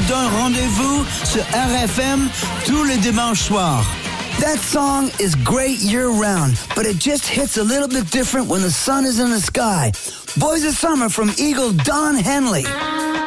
d'un rendez-vous sur RFM tous les dimanches soirs. That song is great year-round, but it just hits a little bit different when the sun is in the sky. Boys of Summer from Eagle Don Henley.